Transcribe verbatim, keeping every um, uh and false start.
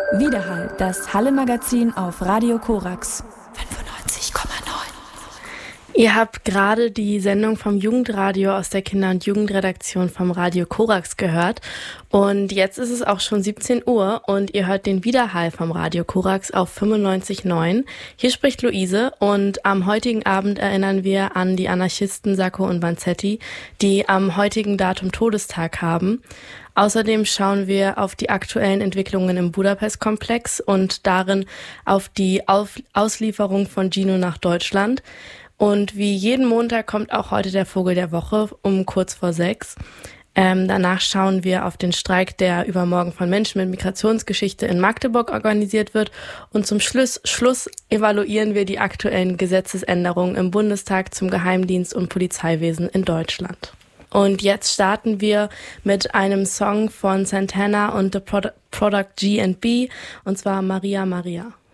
Widerhall, das Halle-Magazin auf Radio Korax fünfundneunzig Komma neun. Ihr habt gerade die Sendung vom Jugendradio aus der Kinder- und Jugendredaktion vom Radio Korax gehört. Und jetzt ist es auch schon siebzehn Uhr und ihr hört den Widerhall vom Radio Korax auf fünfundneunzig Komma neun. Hier spricht Luise und am heutigen Abend erinnern wir an die Anarchisten Sacco und Vanzetti, die am heutigen Datum Todestag haben. Außerdem schauen wir auf die aktuellen Entwicklungen im Budapest-Komplex und darin auf die auf- Auslieferung von Gino nach Deutschland. Und wie jeden Montag kommt auch heute der Vogel der Woche um kurz vor sechs. Ähm, danach schauen wir auf den Streik, der übermorgen von Menschen mit Migrationsgeschichte in Magdeburg organisiert wird. Und zum Schluss, Schluss evaluieren wir die aktuellen Gesetzesänderungen im Bundestag zum Geheimdienst und Polizeiwesen in Deutschland. Und jetzt starten wir mit einem Song von Santana und The Product G and B, und zwar Maria Maria.